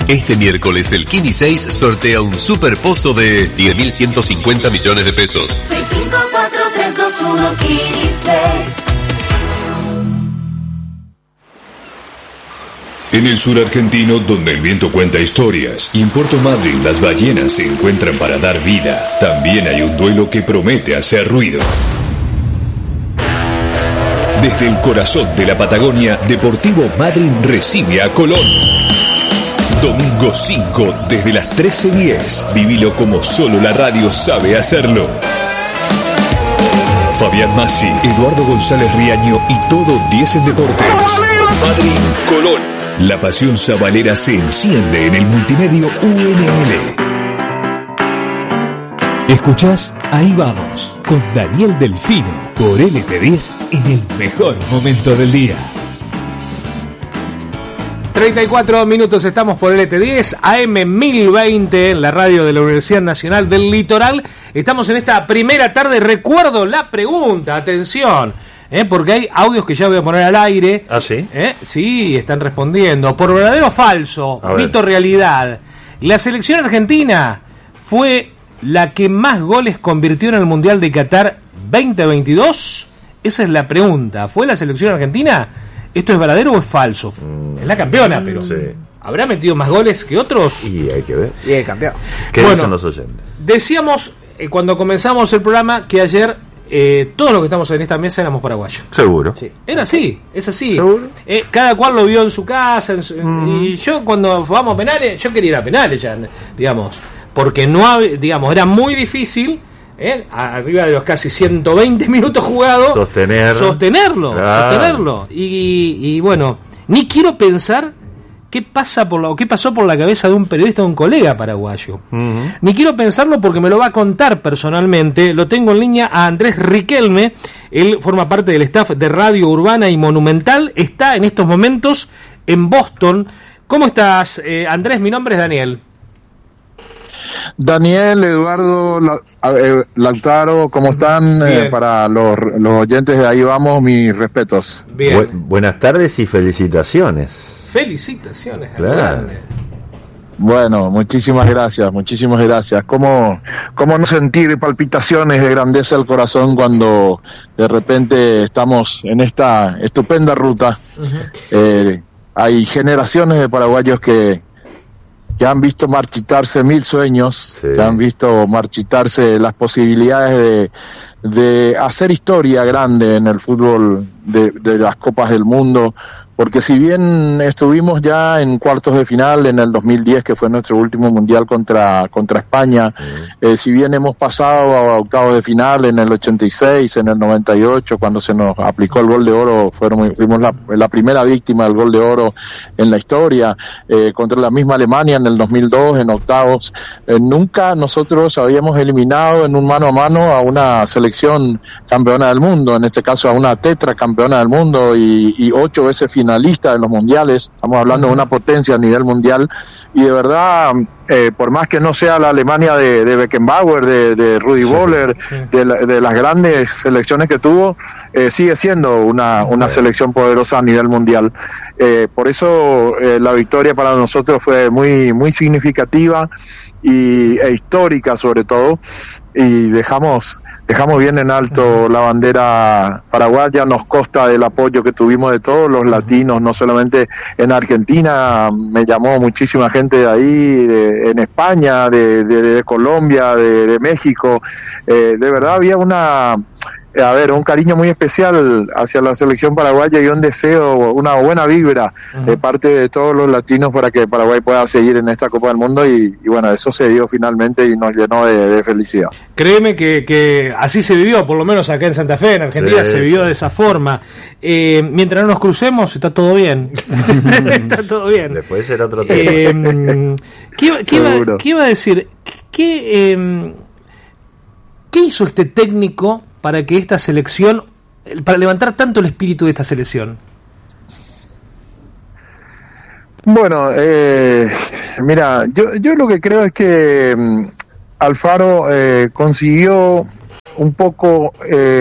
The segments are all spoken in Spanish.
Este miércoles el Kini 6 sortea un super pozo de 10.150 millones de pesos. 654-321 Kini 6. En el sur argentino, donde el viento cuenta historias, y en Puerto Madryn las ballenas se encuentran para dar vida, también hay un duelo que promete hacer ruido. Desde el corazón de la Patagonia, Deportivo Madryn recibe a Colón. Domingo 5, desde las 13:10. Vivilo como solo la radio sabe hacerlo. Fabián Massi, Eduardo González Riaño y todo 10 en Deportes. Madryn Colón. La pasión sabalera se enciende en el multimedio UNL. Escuchás Ahí Vamos, con Daniel Delfino, por LT10 en el mejor momento del día. 34 minutos estamos por LT10, AM 1020, en la radio de la Universidad Nacional del Litoral. Estamos en esta primera tarde. Recuerdo la pregunta, atención, porque hay audios que ya voy a poner al aire. ¿Ah, sí? Sí, están respondiendo. Por verdadero o falso, mito o realidad, ¿la selección argentina fue la que más goles convirtió en el Mundial de Qatar 2022? Esa es la pregunta. ¿Fue la selección argentina? ¿Esto es verdadero o es falso? Es la campeona, pero sí. ¿Habrá metido más goles que otros? Y hay que ver. Y el campeón. ¿Qué dicen los oyentes? Decíamos cuando comenzamos el programa que ayer todos los que estamos en esta mesa éramos paraguayos. Seguro. Sí. Era así, es así. ¿Seguro? Cada cual lo vio en su casa. Y yo cuando vamos a penales, yo quería ir a penales ya, digamos. Porque no había, digamos, era muy difícil, arriba de los casi 120 minutos jugados, sostenerlo. Y bueno, ni quiero pensar qué pasó por la cabeza de un periodista, de un colega paraguayo. Ni quiero pensarlo porque me lo va a contar personalmente. Lo tengo en línea a Andrés Riquelme. Él forma parte del staff de Radio Urbana y Monumental. Está en estos momentos en Boston. ¿Cómo estás, Andrés? Mi nombre es Daniel. Daniel, Eduardo, Lautaro, ¿cómo están? Para los oyentes de Ahí Vamos, mis respetos. Bien. Buenas tardes y felicitaciones. Felicitaciones. Claro. Bueno, muchísimas gracias. ¿Cómo no sentir palpitaciones de grandeza del corazón cuando de repente estamos en esta estupenda ruta? Hay generaciones de paraguayos que han visto marchitarse 1000 sueños, que han visto marchitarse las posibilidades de hacer historia grande en el fútbol de las Copas del Mundo, porque si bien estuvimos ya en cuartos de final en el 2010, que fue nuestro último mundial contra España, si bien hemos pasado a octavos de final en el 86, en el 98, cuando se nos aplicó el gol de oro, fuimos la primera víctima del gol de oro en la historia, contra la misma Alemania en el 2002, en octavos, nunca nosotros habíamos eliminado en un mano a mano a una selección campeona del mundo, en este caso a una tetracampeona del mundo y 8 veces finalista en los mundiales. Estamos hablando de una potencia a nivel mundial y de verdad, por más que no sea la Alemania de Beckenbauer, de Rudi Völler, de las grandes selecciones que tuvo, sigue siendo una selección poderosa a nivel mundial. Por eso la victoria para nosotros fue muy, muy significativa e histórica sobre todo, y dejamos bien en alto la bandera paraguaya. Nos consta del apoyo que tuvimos de todos los latinos, no solamente en Argentina, me llamó muchísima gente de ahí, en España, de Colombia, de México, de verdad había un cariño muy especial hacia la selección paraguaya y un deseo, una buena vibra de parte de todos los latinos para que Paraguay pueda seguir en esta Copa del Mundo y bueno, eso se dio finalmente y nos llenó de felicidad. Créeme que así se vivió, por lo menos acá en Santa Fe, en Argentina, se vivió de esa forma. Mientras no nos crucemos, está todo bien. Está todo bien. Después será otro tema. ¿Qué iba a decir? ¿Qué hizo este técnico para que esta selección, para levantar tanto el espíritu de esta selección? Bueno, mira, yo lo que creo es que Alfaro consiguió un poco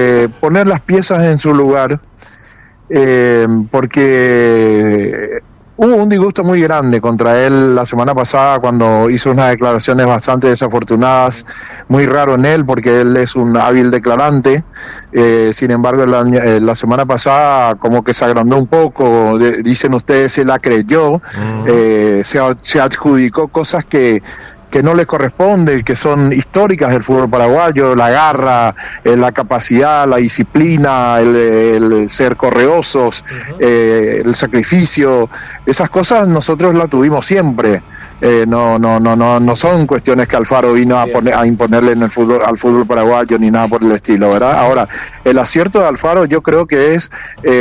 poner las piezas en su lugar, porque Hubo un disgusto muy grande contra él la semana pasada cuando hizo unas declaraciones bastante desafortunadas, muy raro en él porque él es un hábil declarante. Sin embargo, la semana pasada como que se agrandó un poco, dicen ustedes, se la creyó, se adjudicó cosas que no le corresponde, que son históricas del fútbol paraguayo, la garra, la capacidad, la disciplina, el ser correosos, el sacrificio, esas cosas nosotros las tuvimos siempre. No son cuestiones que Alfaro vino a imponerle en el fútbol, al fútbol paraguayo ni nada por el estilo, ¿verdad? Ahora, el acierto de Alfaro yo creo que es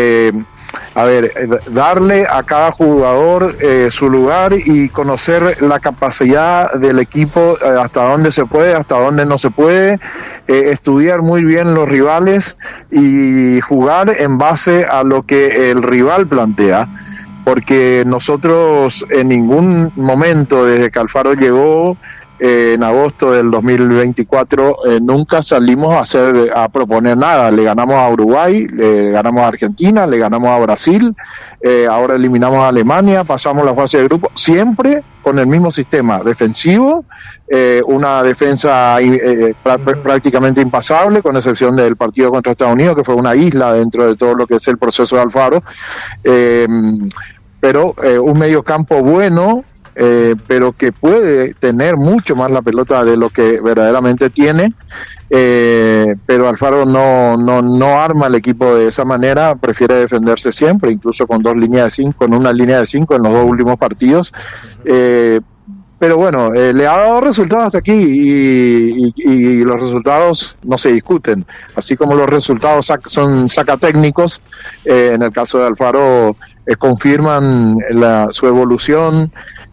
darle a cada jugador su lugar y conocer la capacidad del equipo, hasta dónde se puede, hasta dónde no se puede, estudiar muy bien los rivales y jugar en base a lo que el rival plantea, porque nosotros en ningún momento desde que Alfaro llegó en agosto del 2024 nunca salimos a proponer nada. Le ganamos a Uruguay, le ganamos a Argentina, le ganamos a Brasil, ahora eliminamos a Alemania, pasamos la fase de grupo, siempre con el mismo sistema defensivo, una defensa prácticamente impasable, con excepción del partido contra Estados Unidos, que fue una isla dentro de todo lo que es el proceso de Alfaro, pero un mediocampo bueno, pero que puede tener mucho más la pelota de lo que verdaderamente tiene, pero Alfaro no arma el equipo de esa manera, prefiere defenderse siempre, incluso con una línea de 5 en los dos últimos partidos, pero bueno, le ha dado resultados hasta aquí y los resultados no se discuten, así como los resultados son sacatécnicos, en el caso de Alfaro confirman su evolución.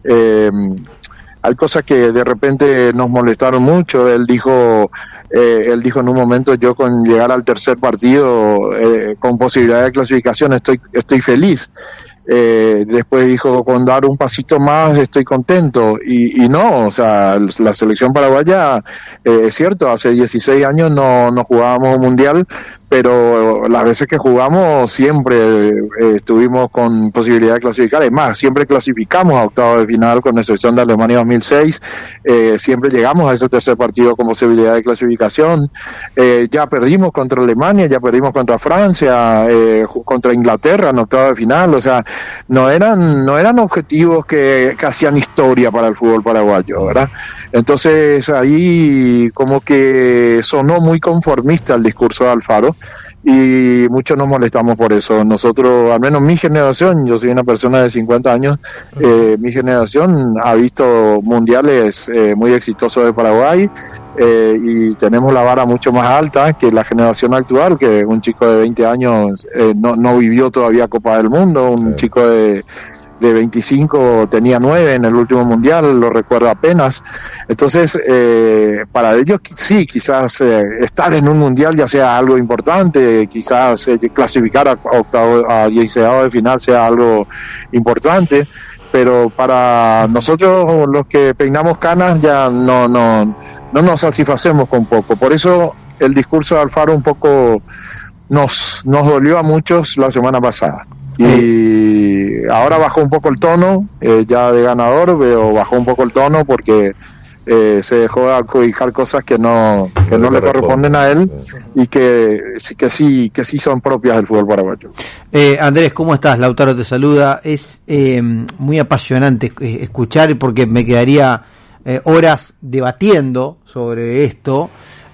Hay cosas que de repente nos molestaron mucho. Él dijo en un momento: yo con llegar al tercer partido con posibilidad de clasificación estoy feliz. Después dijo: con dar un pasito más estoy contento, y no, o sea, la selección paraguaya, es cierto, hace 16 años no jugábamos un mundial, pero las veces que jugamos siempre estuvimos con posibilidad de clasificar. Es más, siempre clasificamos a octavos de final, con excepción de Alemania 2006. Siempre llegamos a ese tercer partido con posibilidad de clasificación. Ya perdimos contra Alemania, ya perdimos contra Francia, contra Inglaterra en octavos de final. O sea, no eran objetivos que hacían historia para el fútbol paraguayo, ¿verdad? Entonces ahí como que sonó muy conformista el discurso de Alfaro, y muchos nos molestamos por eso. Nosotros, al menos mi generación, yo soy una persona de 50 años, mi generación ha visto mundiales muy exitosos de Paraguay, y tenemos la vara mucho más alta que la generación actual, que un chico de 20 años no vivió todavía Copa del Mundo, un chico de 25 tenía 9 en el último mundial, lo recuerdo apenas. Entonces, para ellos sí, quizás estar en un mundial ya sea algo importante, quizás clasificar a 16 de final sea algo importante, pero para nosotros los que peinamos canas ya no nos satisfacemos con poco. Por eso el discurso de Alfaro un poco nos dolió a muchos la semana pasada. Y ahora bajó un poco el tono, ya de ganador, pero bajó un poco el tono porque se dejó de adjudicar cosas que no le corresponden a él, y que sí son propias del fútbol paraguayo. Andrés, ¿cómo estás? Lautaro te saluda. Es muy apasionante escuchar, porque me quedaría horas debatiendo sobre esto.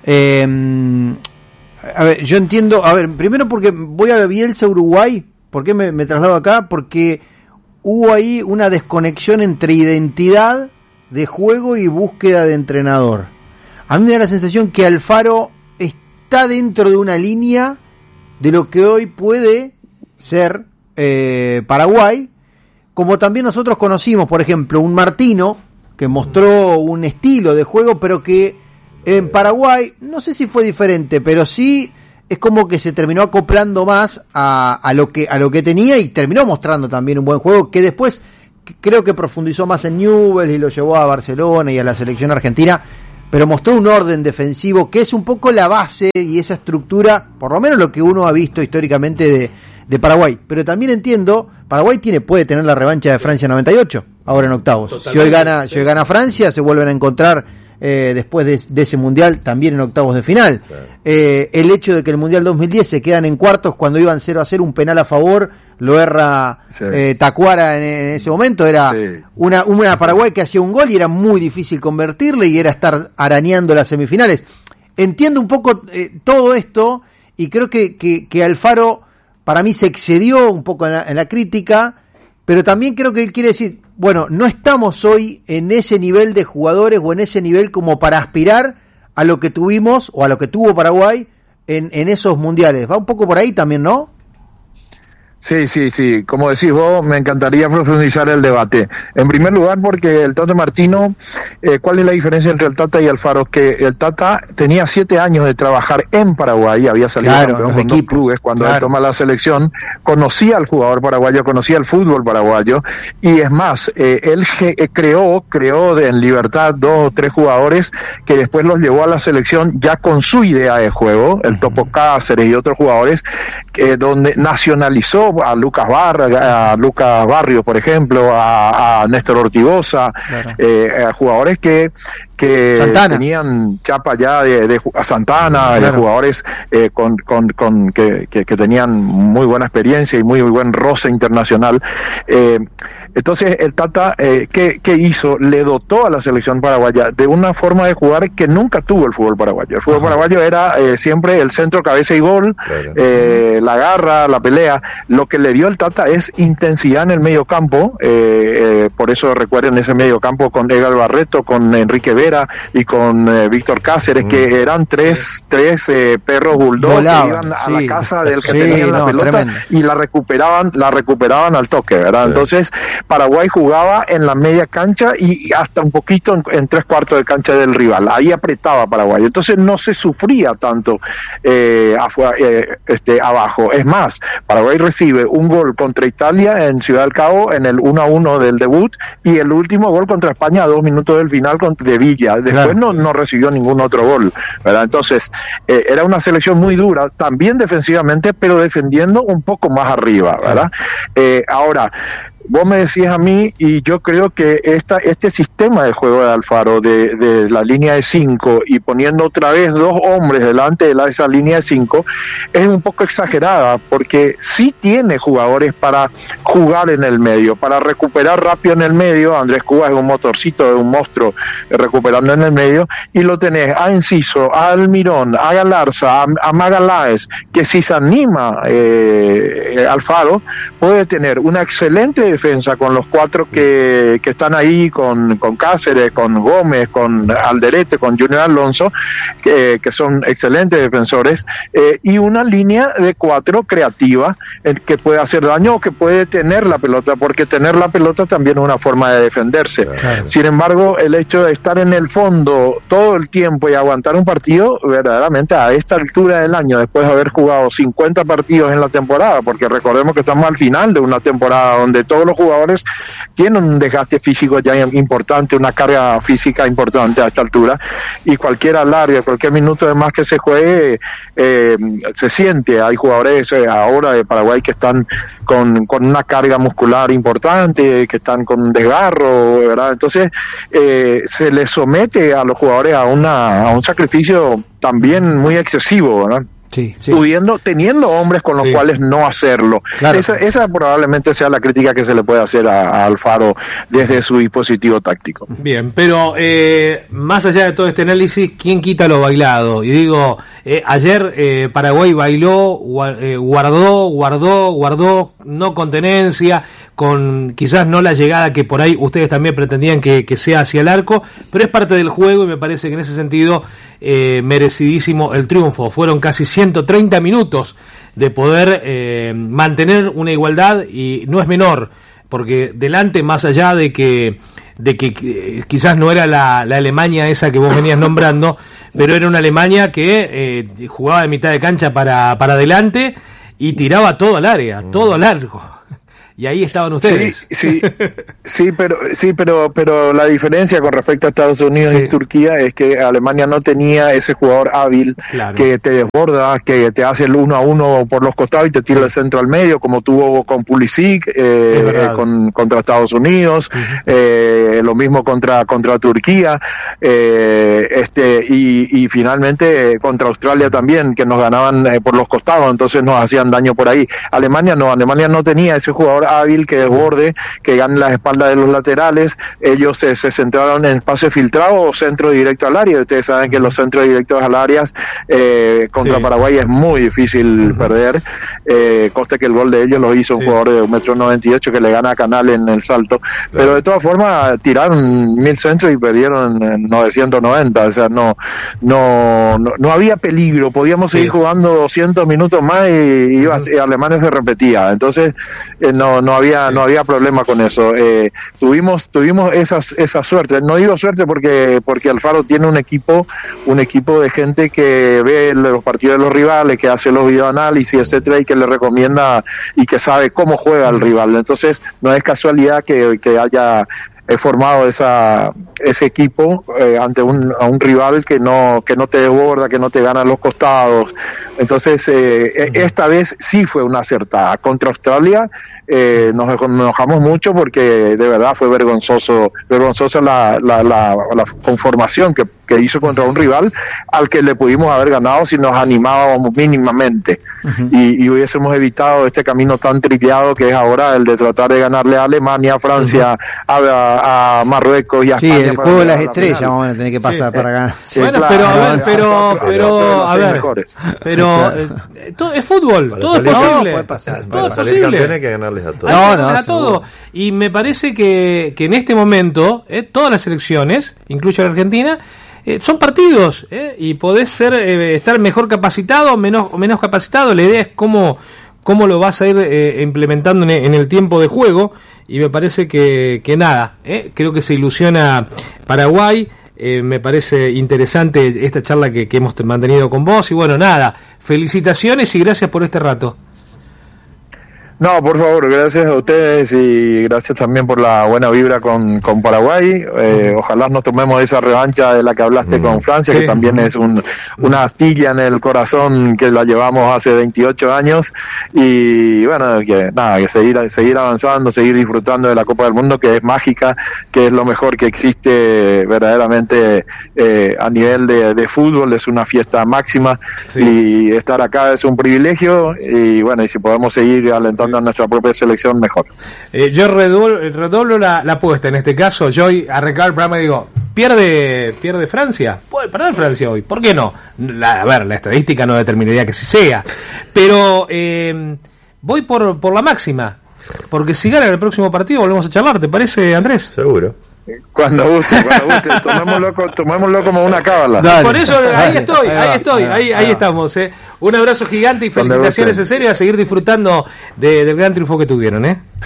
A ver, yo entiendo, primero porque voy a Bielsa, Uruguay. ¿Por qué me traslado acá? Porque hubo ahí una desconexión entre identidad de juego y búsqueda de entrenador. A mí me da la sensación que Alfaro está dentro de una línea de lo que hoy puede ser Paraguay, como también nosotros conocimos, por ejemplo, un Martino, que mostró un estilo de juego, pero que en Paraguay, no sé si fue diferente, pero sí es como que se terminó acoplando más a lo que tenía, y terminó mostrando también un buen juego, que después creo que profundizó más en Newell's y lo llevó a Barcelona y a la selección argentina, pero mostró un orden defensivo que es un poco la base y esa estructura, por lo menos lo que uno ha visto históricamente de Paraguay. Pero también entiendo, Paraguay puede tener la revancha de Francia 98, ahora en octavos. Totalmente. Si hoy gana Francia, se vuelven a encontrar después de ese mundial también en octavos de final. Claro. El hecho de que el mundial 2010 se quedan en cuartos cuando iban 0-0, un penal a favor, lo erra Tacuara en ese momento, era una Paraguay que hacía un gol y era muy difícil convertirle y era estar arañando las semifinales. Entiendo un poco todo esto y creo que Alfaro para mí se excedió un poco en la crítica, pero también creo que él quiere decir, bueno, no estamos hoy en ese nivel de jugadores o en ese nivel como para aspirar a lo que tuvimos o a lo que tuvo Paraguay en esos mundiales. Va un poco por ahí también, ¿no? Sí. Como decís vos, me encantaría profundizar el debate. En primer lugar, porque el Tata Martino, ¿cuál es la diferencia entre el Tata y Alfaro? Que el Tata tenía 7 años de trabajar en Paraguay, había salido campeón con 2 clubes cuando él toma la selección, conocía al jugador paraguayo, conocía el fútbol paraguayo, y es más, él creó en libertad 2 o 3 jugadores que después los llevó a la selección ya con su idea de juego, el Topo Cáceres y otros jugadores, donde nacionalizó a Lucas Barrios, por ejemplo, a Néstor Ortigosa, a jugadores que tenían chapa ya a Santana, de jugadores que tenían muy buena experiencia y muy buen roce internacional. Entonces el Tata, ¿qué hizo? Le dotó a la selección paraguaya de una forma de jugar que nunca tuvo el fútbol paraguayo. El fútbol paraguayo era siempre el centro, cabeza y gol, la garra, la pelea. Lo que le dio el Tata es intensidad en el medio campo, por eso recuerden ese medio campo con Edgar Barreto, con Enrique Vera y con Víctor Cáceres, que eran tres perros bulldog que iban a la casa del que tenían la pelota, tremendo. Y la recuperaban al toque, ¿verdad? Entonces Paraguay jugaba en la media cancha y hasta un poquito en 3/4 de cancha del rival. Ahí apretaba Paraguay. Entonces no se sufría tanto abajo. Es más, Paraguay recibe un gol contra Italia en Ciudad del Cabo en el 1-1 del debut y el último gol contra España a 2 minutos del final de Villa. Después no recibió ningún otro gol, ¿verdad? Entonces era una selección muy dura, también defensivamente, pero defendiendo un poco más arriba, ¿verdad? Ahora, vos me decías a mí, y yo creo que este sistema de juego de Alfaro, de la línea de 5 y poniendo otra vez 2 hombres delante de esa línea de 5, es un poco exagerada, porque sí tiene jugadores para jugar en el medio, para recuperar rápido en el medio. Andrés Cubas es un motorcito, es un monstruo recuperando en el medio, y lo tenés a Enciso, a Almirón, a Galarza, a Magaláes, que si se anima Alfaro, puede tener una excelente defensa con los 4 que están ahí, con Cáceres, con Gómez, con Alderete, con Junior Alonso, que son excelentes defensores, y una línea de 4 creativa, que puede hacer daño o que puede tener la pelota, porque tener la pelota también es una forma de defenderse. Claro. Sin embargo, el hecho de estar en el fondo todo el tiempo y aguantar un partido, verdaderamente a esta altura del año, después de haber jugado 50 partidos en la temporada, porque recordemos que estamos al final de una temporada donde todos los jugadores tienen un desgaste físico ya importante, una carga física importante a esta altura, y cualquier alargue, cualquier minuto de más que se juegue, se siente. Hay jugadores ahora de Paraguay que están con una carga muscular importante, que están con un desgarro, ¿verdad? Entonces se les somete a los jugadores a un sacrificio también muy excesivo, ¿verdad? Sí. Teniendo hombres con los cuales no hacerlo. Claro. Esa probablemente sea la crítica que se le puede hacer a Alfaro desde su dispositivo táctico. Bien, pero más allá de todo este análisis, ¿quién quita lo bailado? Y digo, ayer Paraguay bailó, guardó, no con tenencia, con quizás no la llegada que por ahí ustedes también pretendían que sea hacia el arco, pero es parte del juego y me parece que en ese sentido merecidísimo el triunfo. Fueron casi 130 minutos de poder mantener una igualdad, y no es menor, porque delante, más allá de que quizás no era la Alemania esa que vos venías nombrando, pero era una Alemania que jugaba de mitad de cancha para adelante y tiraba todo al área, todo largo. y ahí estaban ustedes. Sí, pero la diferencia con respecto a Estados Unidos y Turquía es que Alemania no tenía ese jugador hábil que te desborda, que te hace el 1-1 por los costados y te tira el centro al medio, como tuvo con Pulisic contra Estados Unidos, lo mismo contra Turquía, y finalmente contra Australia también, que nos ganaban por los costados, entonces nos hacían daño por ahí. Alemania no tenía ese jugador hábil que desborde, que gane las espaldas de los laterales. Ellos se centraron en pase filtrado o centro directo al área. Ustedes saben que los centros directos al área contra Paraguay es muy difícil perder. Conste que el gol de ellos lo hizo un jugador de 1,98 m que le gana a Canal en el salto, pero de todas formas tiraron 1000 centros y perdieron 990. O sea, no había peligro, podíamos seguir jugando 200 minutos más y Alemania se repetía. Entonces no había problema con eso. Tuvimos esa suerte. No digo suerte porque Alfaro tiene un equipo de gente que ve los partidos de los rivales, que hace los videoanálisis, etcétera, y que le recomienda y que sabe cómo juega el rival. Entonces no es casualidad que haya formado ese equipo ante un rival que no te desborda, que no te gana los costados. Entonces esta vez sí fue una acertada. Contra Australia nos enojamos mucho porque de verdad fue vergonzosa la conformación que hizo contra un rival al que le pudimos haber ganado si nos animábamos mínimamente y hubiésemos evitado este camino tan trillado que es ahora el de tratar de ganarle a Alemania, a Francia, a Marruecos y a España. Sí, el juego de las estrellas vamos a tener que pasar para ganar. Bueno, claro, pero todo es fútbol, todo es posible. Puede pasar. Todo es posible. Hay que ganarles a todos. A todo. Y me parece que en este momento todas las selecciones, incluye la Argentina, son partidos, y podés estar mejor capacitado o menos capacitado. La idea es cómo lo vas a ir implementando en el tiempo de juego, y me parece que nada, creo que se ilusiona Paraguay. Me parece interesante esta charla que hemos mantenido con vos, y bueno, nada, felicitaciones y gracias por este rato. No, por favor, gracias a ustedes y gracias también por la buena vibra con Paraguay. Ojalá nos tomemos esa revancha de la que hablaste con Francia, que también es una astilla en el corazón que la llevamos hace 28 años. Y bueno, que seguir avanzando, seguir disfrutando de la Copa del Mundo, que es mágica, que es lo mejor que existe verdaderamente a nivel de fútbol. Es una fiesta máxima y estar acá es un privilegio. Y bueno, y si podemos seguir alentando a nuestra propia selección, mejor. Yo redoblo la apuesta en este caso. Yo hoy arrancar el programa y digo, ¿pierde Francia? Puede perder Francia hoy, ¿por qué no? La estadística no determinaría que sí sea, pero voy por la máxima, porque si gana el próximo partido volvemos a charlar, ¿te parece, Andrés? Seguro. Cuando guste, tomémoslo como una cábala. Dale. Por eso ahí estamos. Un abrazo gigante y felicitaciones en serio, a seguir disfrutando del gran triunfo que tuvieron.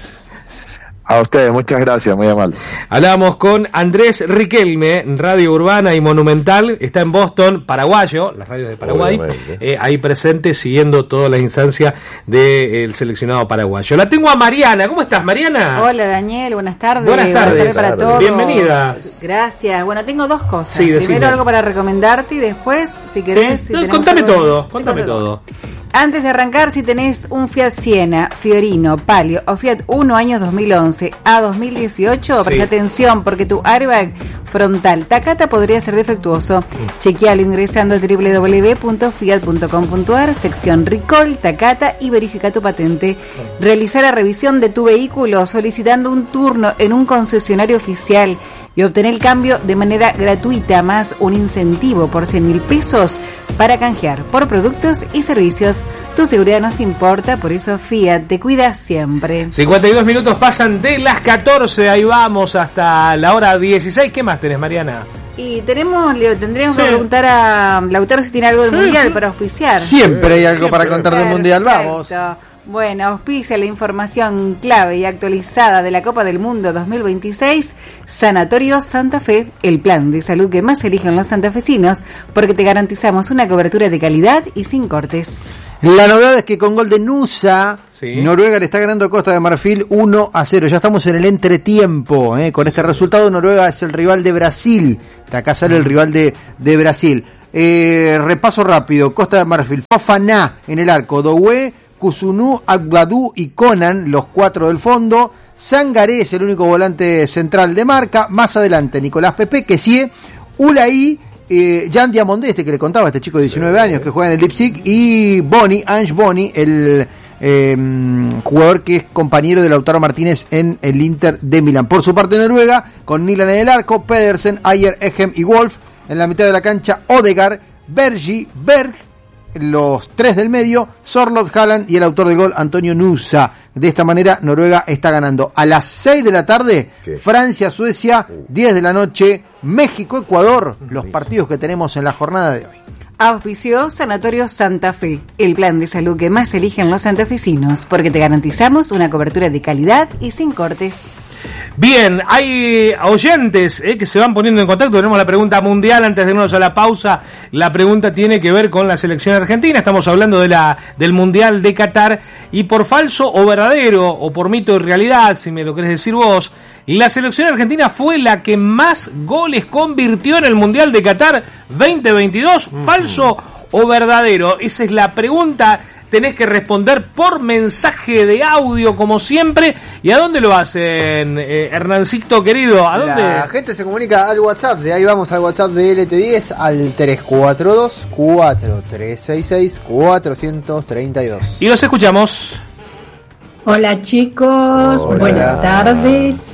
A ustedes, muchas gracias, muy amable. Hablábamos con Andrés Riquelme, Radio Urbana y Monumental, está en Boston, paraguayo, las radios de Paraguay, ahí presente, siguiendo todas las instancias del seleccionado paraguayo. La tengo a Mariana. ¿Cómo estás, Mariana? Hola, Daniel, buenas tardes. Buenas tardes para todos. Bienvenida. Gracias. Bueno, tengo dos cosas. Sí, primero algo para recomendarte y después, si querés... Sí. Contame todo. Antes de arrancar, si tenés un Fiat Siena, Fiorino, Palio o Fiat 1 años 2011 a 2018, presta atención porque tu airbag frontal Takata podría ser defectuoso. Chequealo ingresando a www.fiat.com.ar, sección Recall, Takata, y verifica tu patente. Realizar la revisión de tu vehículo solicitando un turno en un concesionario oficial y obtener el cambio de manera gratuita, más un incentivo por 100.000 pesos para canjear por productos y servicios. Tu seguridad nos importa, por eso Fiat te cuida siempre. 52 minutos pasan de las 14, ahí vamos hasta la hora 16. ¿Qué más tenés, Mariana? Y tendríamos que preguntar a Lautaro si tiene algo del Mundial para auspiciar. Siempre hay algo para contar del Mundial, vamos. Bueno, auspicia la información clave y actualizada de la Copa del Mundo 2026, Sanatorio Santa Fe, el plan de salud que más eligen los santafesinos, porque te garantizamos una cobertura de calidad y sin cortes. La novedad es que con gol de Nusa, Sí. Noruega le está ganando a Costa de Marfil 1-0. Ya estamos en el entretiempo. Con este resultado, Noruega es el rival de Brasil. De acá sale el rival de Brasil. Repaso rápido. Costa de Marfil, Fofana en el arco, Doué, Kusunu, Agbadou y Conan, los 4 del fondo. Sangaré es el único volante central de marca. Más adelante, Nicolás Pepe, Kessie, Ulaí, Jan Diamondé, que le contaba, este chico de 19 años que juega en el Leipzig, y Ange Boni, el jugador que es compañero de Lautaro Martínez en el Inter de Milán. Por su parte, Noruega, con Nilan en el arco, Pedersen, Ayer, Egem y Wolf. En la mitad de la cancha, Odegaard, Berg, los 3 del medio, Sorloth, Haaland y el autor del gol, Antonio Nusa. De esta manera, Noruega está ganando. A las 6 de la tarde, Francia, Suecia, 10 de la noche, México, Ecuador, los partidos que tenemos en la jornada de hoy. Auspició Sanatorio Santa Fe, el plan de salud que más eligen los santafesinos, porque te garantizamos una cobertura de calidad y sin cortes. Bien, hay oyentes que se van poniendo en contacto. Tenemos la pregunta mundial antes de irnos a la pausa. La pregunta tiene que ver con la selección argentina. Estamos hablando del Mundial de Qatar. Y por falso o verdadero, o por mito y realidad, si me lo querés decir vos, la selección argentina fue la que más goles convirtió en el Mundial de Qatar 2022. ¿Falso o verdadero? Esa es la pregunta. Tenés que responder por mensaje de audio, como siempre. ¿Y a dónde lo hacen, Hernancito querido? ¿A dónde? La gente se comunica al WhatsApp. De ahí vamos al WhatsApp de LT10 al 342-4366-432. Y los escuchamos. Hola chicos, buenas tardes.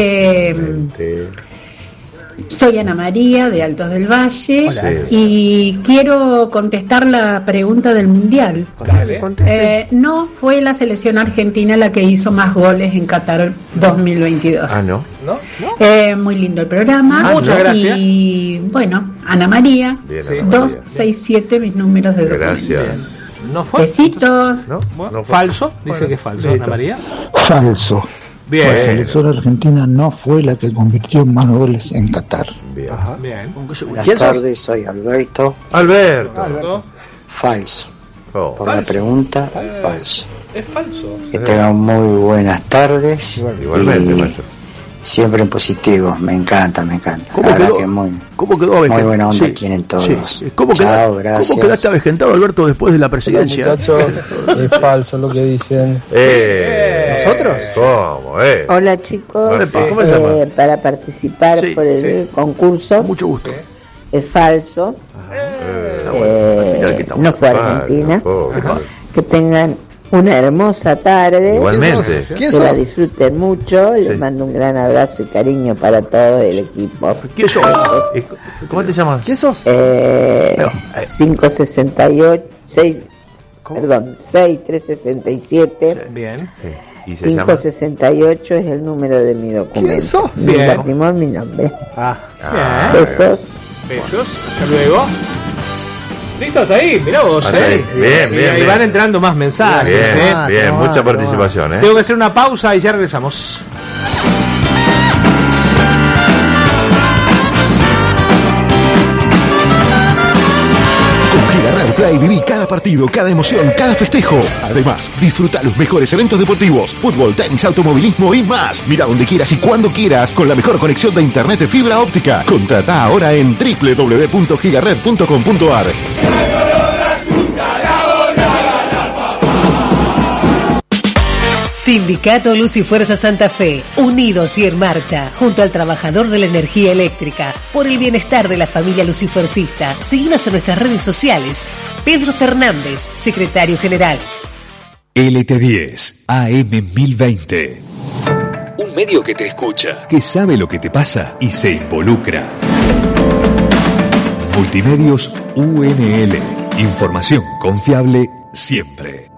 Soy Ana María de Altos del Valle. Y quiero contestar la pregunta del Mundial. No fue la selección argentina la que hizo más goles en Qatar 2022. ¿No? Muy lindo el programa. Muchas gracias. Y bueno, Ana María, Bien, 267 mis números de documento. Gracias. ¿No fue? Besitos. Bueno, falso, dice que es falso, Ana María. Falso. Bien. La selección argentina no fue la que convirtió más goles en Qatar. Bien. Bien. Buenas tardes, soy Alberto. Alberto. Falso. Oh. Por la pregunta, falso. Es falso. Que tengan muy buenas tardes. Igualmente, maestro. Siempre en positivo, me encanta. La ¿Cómo verdad quedó? que ¿Cómo quedó muy buena onda tienen todos. ¿Cómo Chao, gracias. ¿Cómo quedaste avejentado, Alberto, después de la presidencia? Muchachos, es falso lo que dicen. ¿Nosotros? ¿Cómo? Hola chicos, ¿Cómo se llama? para participar por el concurso, Mucho gusto. es falso, no fue Argentina. Que tengan una hermosa tarde. Igualmente. Que la disfruten mucho. Les mando un gran abrazo y cariño para todo el equipo. ¿Quién sos? ¿Cómo te llamas? ¿Qué sos? 568 6367. Bien. ¿Y se llama? 568 es el número de mi documento. ¿Quién sos? Silvia Primón, mi nombre. Besos. Besos. Hasta luego. Listo, hasta ahí, mirá vos. Bien. Y van entrando más mensajes. Bien, mucha participación. Tengo que hacer una pausa y ya regresamos. Giga Play viví cada partido, cada emoción, cada festejo. Además, disfruta los mejores eventos deportivos, fútbol, tenis, automovilismo y más. Mira donde quieras y cuando quieras con la mejor conexión de internet de fibra óptica. Contrata ahora en www.gigared.com.ar. Sindicato Luz y Fuerza Santa Fe, unidos y en marcha, junto al trabajador de la energía eléctrica, por el bienestar de la familia lucifercista. Seguinos en nuestras redes sociales. Pedro Fernández, secretario general. LT10, AM 1020. Un medio que te escucha, que sabe lo que te pasa y se involucra. Multimedios UNL. Información confiable siempre.